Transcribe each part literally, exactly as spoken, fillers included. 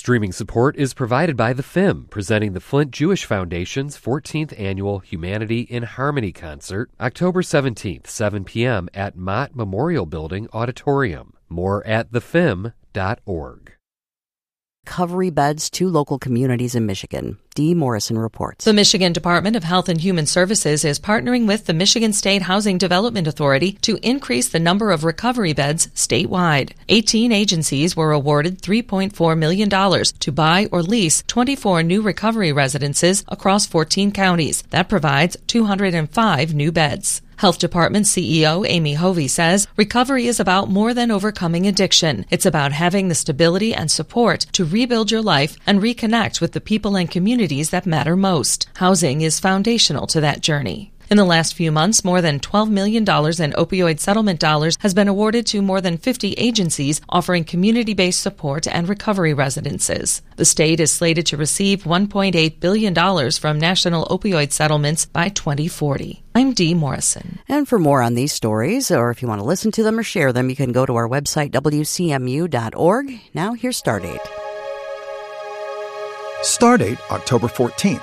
Streaming support is provided by the F I M, presenting the Flint Jewish Foundation's fourteenth Annual Humanity in Harmony Concert, October seventeenth, seven p.m. at Mott Memorial Building Auditorium. More at the f i m dot org. Recovery beds to local communities in Michigan. Dee Morrison reports. The Michigan Department of Health and Human Services is partnering with the Michigan State Housing Development Authority to increase the number of recovery beds statewide. eighteen agencies were awarded three point four million dollars to buy or lease twenty-four new recovery residences across fourteen counties. That provides two hundred five new beds. Health Department C E O Amy Hovey says recovery is about more than overcoming addiction. It's about having the stability and support to rebuild your life and reconnect with the people and communities that matter most. Housing is foundational to that journey. In the last few months, more than twelve million dollars in opioid settlement dollars has been awarded to more than fifty agencies offering community-based support and recovery residences. The state is slated to receive one point eight billion dollars from national opioid settlements by twenty forty. I'm Dee Morrison. And for more on these stories, or if you want to listen to them or share them, you can go to our website, w c m u dot org. Now, here's Stardate. Stardate, October fourteenth.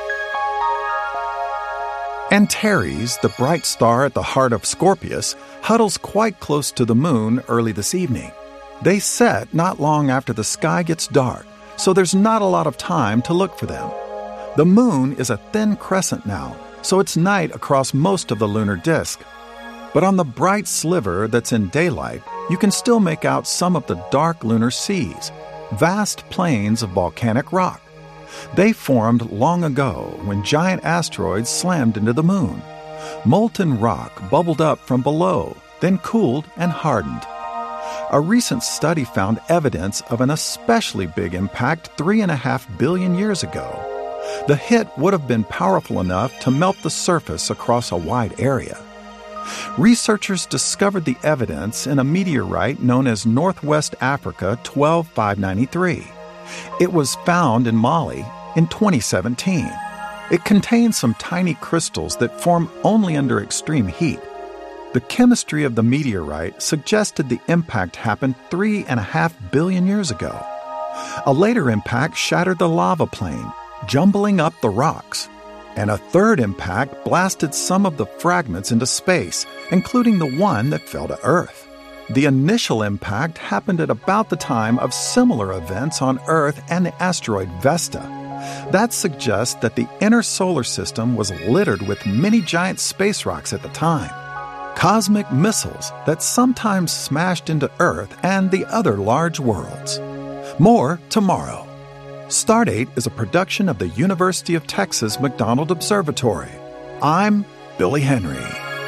Antares, the bright star at the heart of Scorpius, huddles quite close to the moon early this evening. They set not long after the sky gets dark, so there's not a lot of time to look for them. The moon is a thin crescent now, so it's night across most of the lunar disk. But on the bright sliver that's in daylight, you can still make out some of the dark lunar seas, vast plains of volcanic rock. They formed long ago when giant asteroids slammed into the moon. Molten rock bubbled up from below, then cooled and hardened. A recent study found evidence of an especially big impact three and a half billion years ago. The hit would have been powerful enough to melt the surface across a wide area. Researchers discovered the evidence in a meteorite known as Northwest Africa twelve five ninety-three. It was found in Mali in twenty seventeen. It contains some tiny crystals that form only under extreme heat. The chemistry of the meteorite suggested the impact happened three and a half billion years ago. A later impact shattered the lava plain, jumbling up the rocks. And a third impact blasted some of the fragments into space, including the one that fell to Earth. The initial impact happened at about the time of similar events on Earth and the asteroid Vesta. That suggests that the inner solar system was littered with many giant space rocks at the time. Cosmic missiles that sometimes smashed into Earth and the other large worlds. More tomorrow. Stardate is a production of the University of Texas McDonald Observatory. I'm Billy Henry.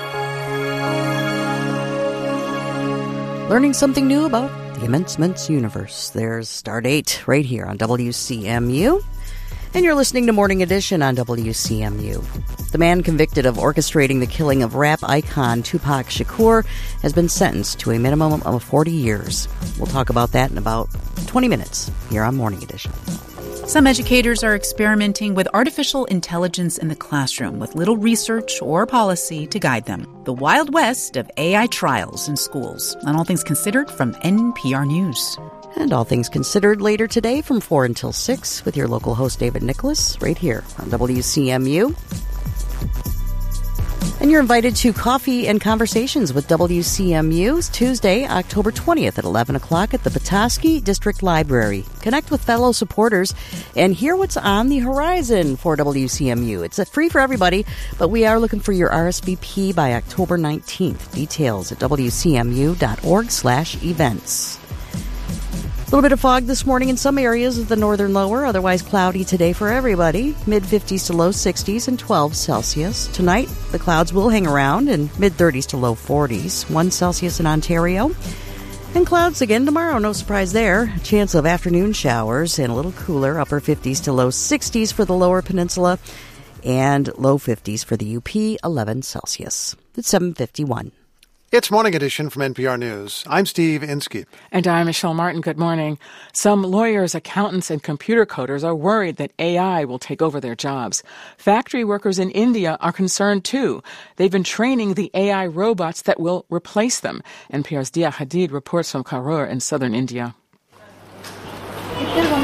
Learning something new about the immense, immense universe. There's Stardate right here on W C M U. And you're listening to Morning Edition on W C M U. The man convicted of orchestrating the killing of rap icon Tupac Shakur has been sentenced to a minimum of forty years. We'll talk about that in about twenty minutes here on Morning Edition. Some educators are experimenting with artificial intelligence in the classroom with little research or policy to guide them. The Wild West of A I trials in schools. On All Things Considered from N P R News. And All Things Considered later today from four until six with your local host David Nicholas right here on W C M U. And you're invited to Coffee and Conversations with W C M U Tuesday, October twentieth at eleven o'clock at the Petoskey District Library. Connect with fellow supporters and hear what's on the horizon for W C M U. It's free for everybody, but we are looking for your R S V P by October nineteenth. Details at w c m u dot org slash events. A little bit of fog this morning in some areas of the northern lower, otherwise cloudy today for everybody. mid-fifties to low sixties and twelve Celsius. Tonight, the clouds will hang around in mid-thirties to low forties, one Celsius in Ontario. And clouds again tomorrow, no surprise there. A chance of afternoon showers and a little cooler, upper fifties to low sixties for the lower peninsula and low fifties for the U P, eleven Celsius. It's seven fifty-one. It's Morning Edition from N P R News. I'm Steve Inskeep. And I'm Michelle Martin. Good morning. Some lawyers, accountants, and computer coders are worried that A I will take over their jobs. Factory workers in India are concerned, too. They've been training the A I robots that will replace them. N P R's Dia Hadid reports from Karur in southern India.